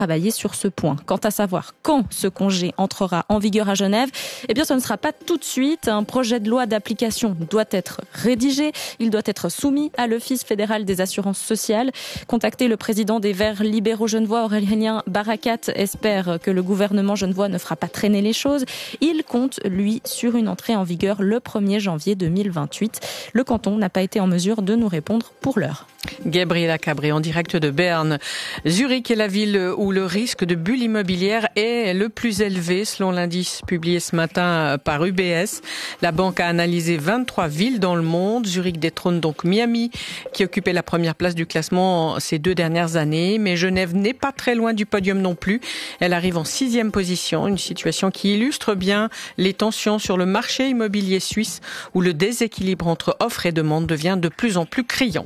travailler sur ce point. Quant à savoir quand ce congé entrera en vigueur à Genève, eh bien ce ne sera pas tout de suite. Un projet de loi d'application doit être rédigé. Il doit être soumis à l'Office fédéral des assurances sociales. Contacté, le président des Verts libéraux genevois, Aurélien Barakat, espère que le gouvernement genevois ne fera pas traîner les choses. Il compte, lui, sur une entrée en vigueur le 1er janvier 2028. Le canton n'a pas été en mesure de nous répondre pour l'heure. Gabriela Cabré en direct de Berne. Zurich est la ville où le risque de bulle immobilière est le plus élevé selon l'indice publié ce matin par UBS. La banque a analysé 23 villes dans le monde. Zurich détrône donc Miami qui occupait la première place du classement ces 2 dernières années. Mais Genève n'est pas très loin du podium non plus. Elle arrive en 6e position, une situation qui illustre bien les tensions sur le marché immobilier suisse où le déséquilibre entre offre et demande devient de plus en plus criant.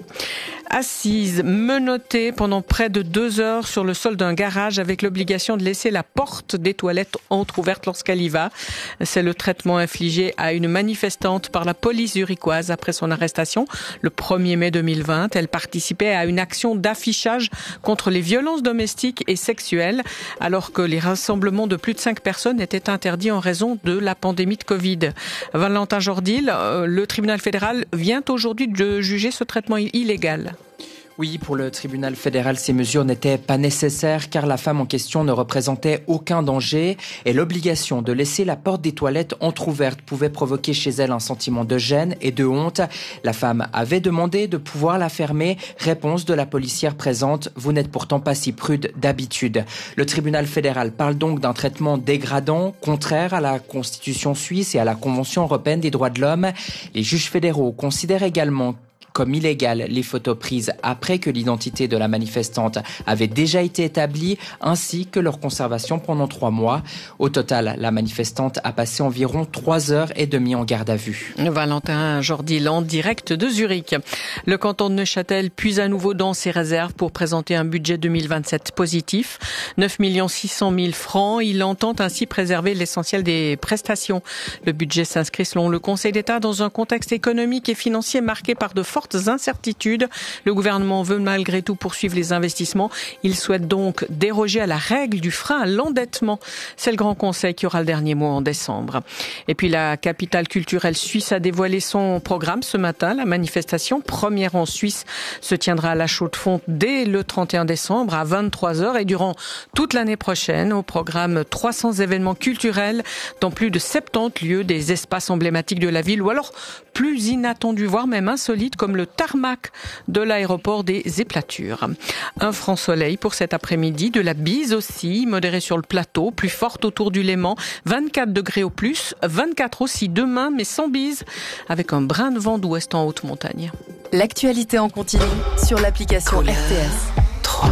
Assise, menottée pendant près de 2 heures sur le sol d'un garage avec l'obligation de laisser la porte des toilettes entrouverte lorsqu'elle y va. C'est le traitement infligé à une manifestante par la police zurichoise après son arrestation le 1er mai 2020. Elle participait à une action d'affichage contre les violences domestiques et sexuelles alors que les rassemblements de plus de 5 personnes étaient interdits en raison de la pandémie de Covid. Valentin Jordil, le tribunal fédéral vient aujourd'hui de juger ce traitement illégal. Oui, pour le tribunal fédéral, ces mesures n'étaient pas nécessaires car la femme en question ne représentait aucun danger et l'obligation de laisser la porte des toilettes entrouverte pouvait provoquer chez elle un sentiment de gêne et de honte. La femme avait demandé de pouvoir la fermer. Réponse de la policière présente, vous n'êtes pourtant pas si prude d'habitude. Le tribunal fédéral parle donc d'un traitement dégradant, contraire à la Constitution suisse et à la Convention européenne des droits de l'homme. Les juges fédéraux considèrent également comme illégales les photos prises après que l'identité de la manifestante avait déjà été établie, ainsi que leur conservation pendant 3 mois. Au total, la manifestante a passé environ 3h30 en garde à vue. Valentin Jordil en direct de Zurich. Le canton de Neuchâtel puise à nouveau dans ses réserves pour présenter un budget 2027 positif. 9 600 000 francs. Il entend ainsi préserver l'essentiel des prestations. Le budget s'inscrit selon le Conseil d'État dans un contexte économique et financier marqué par de fortes incertitudes. Le gouvernement veut malgré tout poursuivre les investissements. Il souhaite donc déroger à la règle du frein à l'endettement. C'est le Grand Conseil qui aura le dernier mot en décembre. Et puis la capitale culturelle suisse a dévoilé son programme ce matin. La manifestation, première en Suisse, se tiendra à la Chaux-de-Fonds dès le 31 décembre à 23h et durant toute l'année prochaine. Au programme 300 événements culturels dans plus de 70 lieux, des espaces emblématiques de la ville ou alors plus inattendus, voire même insolites comme le tarmac de l'aéroport des Éplatures. Un franc soleil pour cet après-midi, de la bise aussi, modérée sur le plateau, plus forte autour du Léman, 24 degrés au plus, 24 aussi demain, mais sans bise, avec un brin de vent d'ouest en haute montagne. L'actualité en continu sur l'application RTS. 3.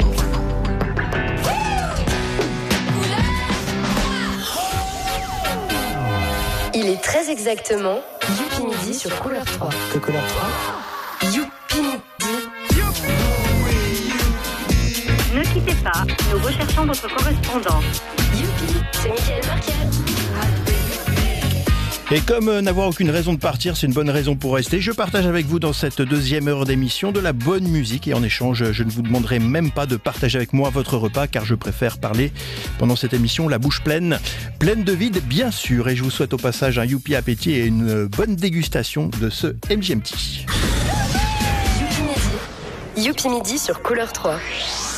Il est très exactement Youpi Midi sur Couleur 3. Que Couleur 3 Youpi Midi. Ne quittez pas, nous recherchons votre correspondant. Youpi, c'est Mickaël Markel. Et comme n'avoir aucune raison de partir, c'est une bonne raison pour rester, je partage avec vous dans cette 2e heure d'émission de la bonne musique. Et en échange, je ne vous demanderai même pas de partager avec moi votre repas, car je préfère parler pendant cette émission la bouche pleine de vide bien sûr. Et je vous souhaite au passage un youpi appétit et une bonne dégustation de ce MGMT. Youpi Midi sur Couleur 3.